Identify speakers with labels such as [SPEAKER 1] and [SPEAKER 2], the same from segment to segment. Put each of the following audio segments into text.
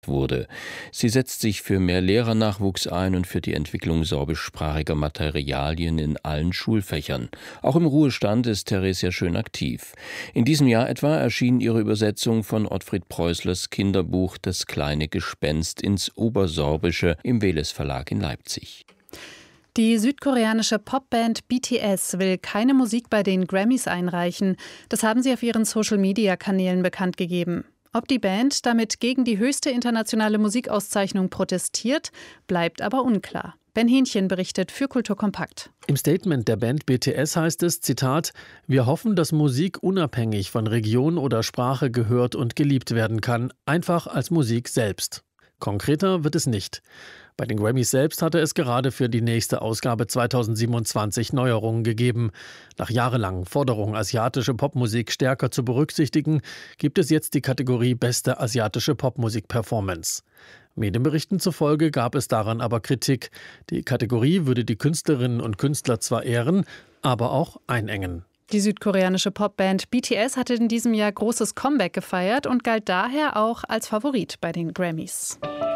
[SPEAKER 1] wurde. Sie setzt sich für mehr Lehrernachwuchs ein und für die Entwicklung sorbischsprachiger Materialien in allen Schulfächern. Auch im Ruhestand ist Theresia Schön aktiv. In diesem Jahr etwa erschien ihre Übersetzung von Ottfried Preußlers Kinderbuch Das kleine Gespenst ins Obersorbische im Veles Verlag in Leipzig.
[SPEAKER 2] Die südkoreanische Popband BTS will keine Musik bei den Grammys einreichen. Das haben sie auf ihren Social-Media-Kanälen bekannt gegeben. Ob die Band damit gegen die höchste internationale Musikauszeichnung protestiert, bleibt aber unklar. Ben Hähnchen berichtet für Kultur Kompakt.
[SPEAKER 3] Im Statement der Band BTS heißt es, Zitat, wir hoffen, dass Musik unabhängig von Region oder Sprache gehört und geliebt werden kann, einfach als Musik selbst. Konkreter wird es nicht. Bei den Grammys selbst hatte es gerade für die nächste Ausgabe 2027 Neuerungen gegeben. Nach jahrelangen Forderungen, asiatische Popmusik stärker zu berücksichtigen, gibt es jetzt die Kategorie Beste asiatische Popmusik-Performance. Medienberichten zufolge gab es daran aber Kritik. Die Kategorie würde die Künstlerinnen und Künstler zwar ehren, aber auch einengen.
[SPEAKER 2] Die südkoreanische Popband BTS hatte in diesem Jahr großes Comeback gefeiert und galt daher auch als Favorit bei den Grammys.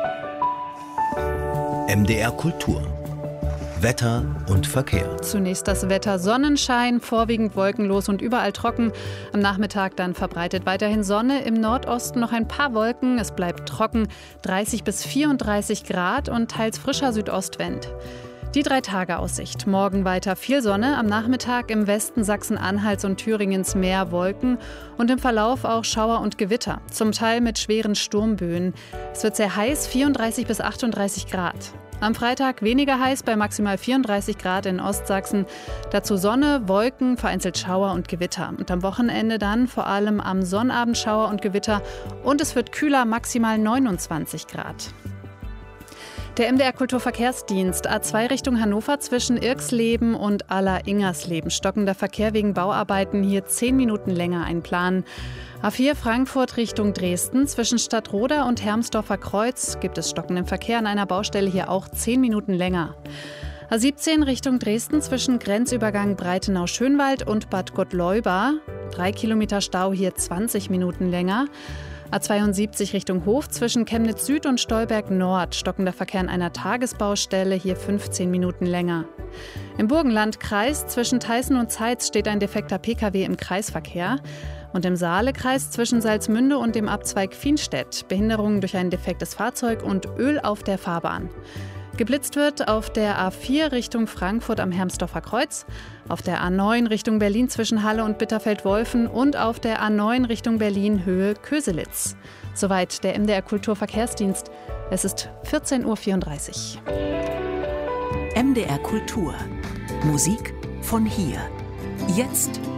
[SPEAKER 4] MDR Kultur. Wetter und Verkehr.
[SPEAKER 2] Zunächst das Wetter: Sonnenschein, vorwiegend wolkenlos und überall trocken. Am Nachmittag dann verbreitet weiterhin Sonne, im Nordosten noch ein paar Wolken. Es bleibt trocken, 30 bis 34 Grad und teils frischer Südostwind. Die 3-Tage-Aussicht: Morgen weiter viel Sonne, am Nachmittag im Westen Sachsen-Anhalts und Thüringens mehr Wolken und im Verlauf auch Schauer und Gewitter, zum Teil mit schweren Sturmböen. Es wird sehr heiß, 34 bis 38 Grad. Am Freitag weniger heiß bei maximal 34 Grad in Ostsachsen. Dazu Sonne, Wolken, vereinzelt Schauer und Gewitter. Und am Wochenende dann vor allem am Sonnabend Schauer und Gewitter. Und es wird kühler, maximal 29 Grad. Der MDR Kulturverkehrsdienst: A2 Richtung Hannover zwischen Irxleben und Aller-Ingersleben. Stockender Verkehr wegen Bauarbeiten, hier 10 Minuten länger einplanen. A4 Frankfurt Richtung Dresden zwischen Stadtroda und Hermsdorfer Kreuz gibt es stockenden Verkehr an einer Baustelle, hier auch 10 Minuten länger. A17 Richtung Dresden zwischen Grenzübergang Breitenau-Schönwald und Bad Gottleuba. 3 Kilometer Stau, hier 20 Minuten länger. A72 Richtung Hof zwischen Chemnitz Süd und Stolberg Nord. Stockender Verkehr an einer Tagesbaustelle, hier 15 Minuten länger. Im Burgenlandkreis zwischen Theißen und Zeitz steht ein defekter Pkw im Kreisverkehr. Und im Saalekreis zwischen Salzmünde und dem Abzweig Fienstedt Behinderungen durch ein defektes Fahrzeug und Öl auf der Fahrbahn. Geblitzt wird auf der A4 Richtung Frankfurt am Hermsdorfer Kreuz, auf der A9 Richtung Berlin zwischen Halle und Bitterfeld-Wolfen und auf der A9 Richtung Berlin Höhe Köselitz. Soweit der MDR Kulturverkehrsdienst. Es ist 14:34 Uhr.
[SPEAKER 5] MDR Kultur. Musik von hier. Jetzt